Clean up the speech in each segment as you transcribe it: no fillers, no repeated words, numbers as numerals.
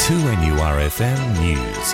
2NURFM News.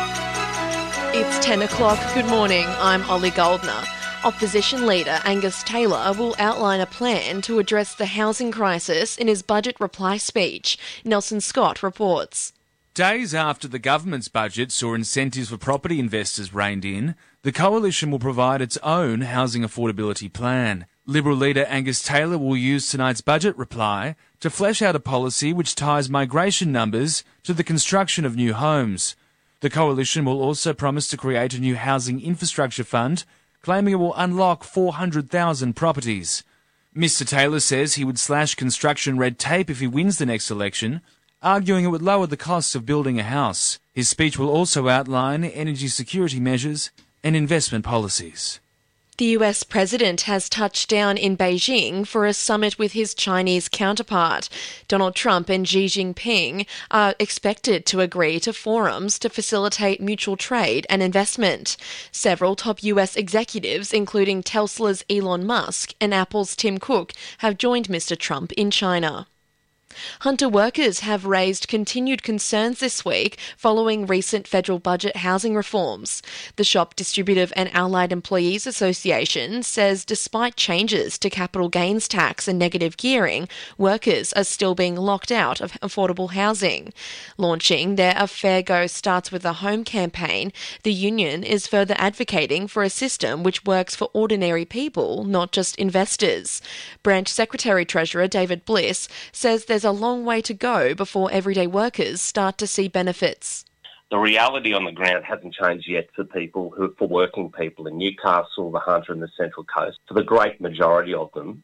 It's 10 o'clock. Good morning. I'm Ollie Goldner. Opposition leader Angus Taylor will outline a plan to address the housing crisis in his budget reply speech. Nelson Scott reports. Days after the government's budget saw incentives for property investors reined in, the Coalition will provide its own housing affordability plan. Liberal leader Angus Taylor will use tonight's budget reply to flesh out a policy which ties migration numbers to the construction of new homes. The Coalition will also promise to create a new housing infrastructure fund, claiming it will unlock 400,000 properties. Mr Taylor says he would slash construction red tape if he wins the next election, arguing it would lower the costs of building a house. His speech will also outline energy security measures and investment policies. The US president has touched down in Beijing for a summit with his Chinese counterpart. Donald Trump and Xi Jinping are expected to agree to forums to facilitate mutual trade and investment. Several top US executives, including Tesla's Elon Musk and Apple's Tim Cook, have joined Mr Trump in China. Hunter workers have raised continued concerns this week following recent federal budget housing reforms. The Shop Distributive and Allied Employees Association says despite changes to capital gains tax and negative gearing, workers are still being locked out of affordable housing. Launching their A Fair Go Starts with a Home campaign, the union is further advocating for a system which works for ordinary people, not just investors. Branch Secretary-Treasurer David Bliss says there's a long way to go before everyday workers start to see benefits. The reality on the ground hasn't changed yet for working people in Newcastle, the Hunter and the Central Coast. For the great majority of them,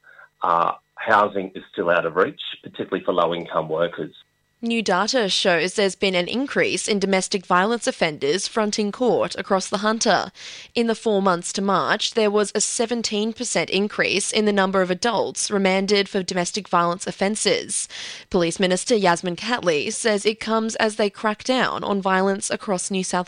housing is still out of reach, particularly for low-income workers. New data shows there's been an increase in domestic violence offenders fronting court across the Hunter. In the 4 months to March, there was a 17% increase in the number of adults remanded for domestic violence offences. Police Minister Yasmin Catley says it comes as they crack down on violence across New South